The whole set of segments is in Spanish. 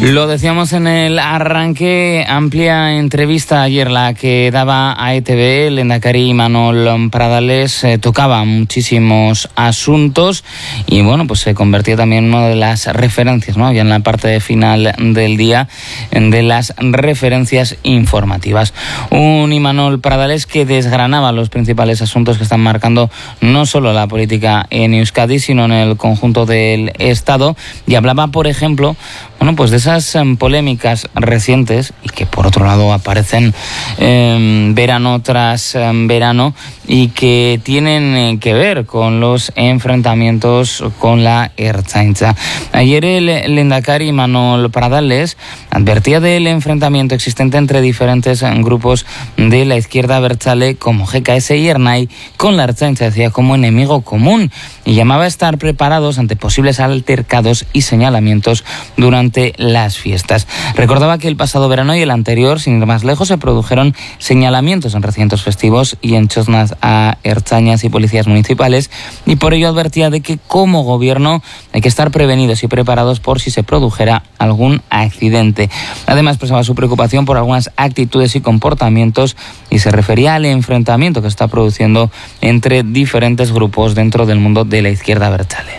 Lo decíamos en el arranque, amplia entrevista ayer la que daba a ETV el lehendakari Imanol Pradales, tocaba muchísimos asuntos y bueno, pues se convertía también en una de las referencias, ¿no? Ya en la parte final del día, de las referencias informativas. Un Imanol Pradales que desgranaba los principales asuntos que están marcando no solo la política en Euskadi, sino en el conjunto del Estado, y hablaba, por ejemplo, bueno, pues de esas polémicas recientes y que por otro lado aparecen verano tras verano y que tienen que ver con los enfrentamientos con la Ertzaintza. Ayer el lehendakari Imanol Pradales advertía del enfrentamiento existente entre diferentes grupos de la izquierda abertzale como GKS y Ernai con la Ertzaintza, decía, como enemigo común, y llamaba a estar preparados ante posibles altercados y señalamientos durante las fiestas. Recordaba que el pasado verano y el anterior, sin ir más lejos, se produjeron señalamientos en recintos festivos y en choznas a ertzainas y policías municipales, y por ello advertía de que como gobierno hay que estar prevenidos y preparados por si se produjera algún accidente. Además expresaba su preocupación por algunas actitudes y comportamientos y se refería al enfrentamiento que está produciendo entre diferentes grupos dentro del mundo de la izquierda abertzale.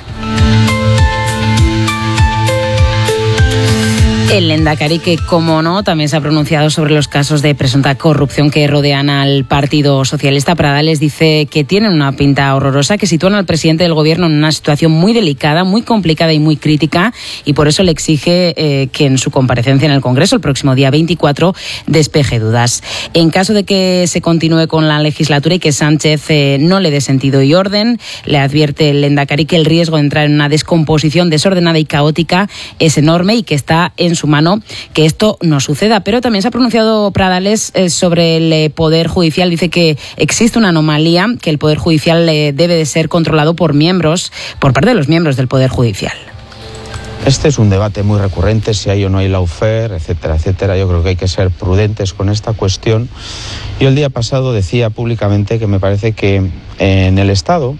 El lehendakari, que como no, también se ha pronunciado sobre los casos de presunta corrupción que rodean al Partido Socialista. Pradales dice que tienen una pinta horrorosa, que sitúan al presidente del gobierno en una situación muy delicada, muy complicada y muy crítica, y por eso le exige que en su comparecencia en el Congreso el próximo día 24 despeje dudas. En caso de que se continúe con la legislatura y que Sánchez no le dé sentido y orden, le advierte el lehendakari que el riesgo de entrar en una descomposición desordenada y caótica es enorme y que está en su mano que esto no suceda. Pero también se ha pronunciado Pradales sobre el Poder Judicial. Dice que existe una anomalía, que el Poder Judicial debe de ser controlado por parte de los miembros del Poder Judicial. Este es un debate muy recurrente, si hay o no hay lawfare, etcétera, etcétera. Yo creo que hay que ser prudentes con esta cuestión. Yo el día pasado decía públicamente que me parece que en el Estado,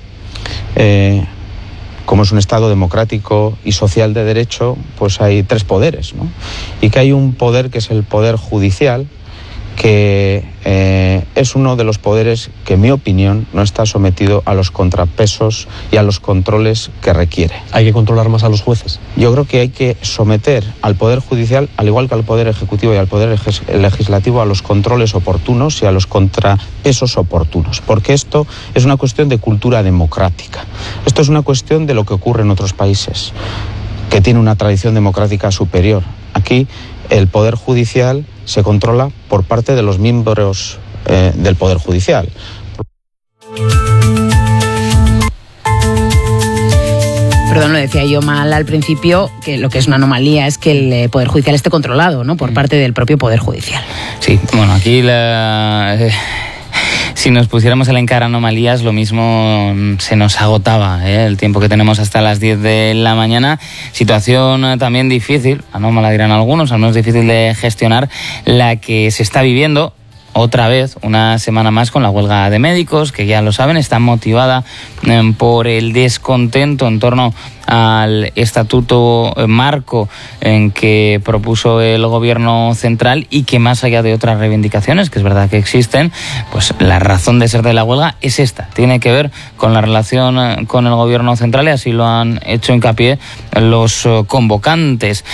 como es un Estado democrático y social de derecho, pues hay tres poderes, ¿no? Y que hay un poder que es el Poder Judicial, que es uno de los poderes que, en mi opinión, no está sometido a los contrapesos y a los controles que requiere. ¿Hay que controlar más a los jueces? Yo creo que hay que someter al Poder Judicial, al igual que al Poder Ejecutivo y al Poder Legislativo, a los controles oportunos y a los contrapesos oportunos, porque esto es una cuestión de cultura democrática. Esto es una cuestión de lo que ocurre en otros países, que tiene una tradición democrática superior. Aquí el Poder Judicial se controla por parte de los miembros del Poder Judicial. Perdón, lo decía yo mal al principio, que lo que es una anomalía es que el Poder Judicial esté controlado, ¿no?, por parte del propio Poder Judicial. Sí, bueno, aquí si nos pusiéramos a elencar anomalías, lo mismo se nos agotaba, el tiempo que tenemos hasta las 10 de la mañana. Situación también difícil, anómala dirán algunos, al menos difícil de gestionar, la que se está viviendo otra vez, una semana más, con la huelga de médicos, que ya lo saben, está motivada por el descontento en torno al estatuto marco en que propuso el gobierno central, y que más allá de otras reivindicaciones, que es verdad que existen, pues la razón de ser de la huelga es esta, tiene que ver con la relación con el gobierno central, y así lo han hecho hincapié los convocantes.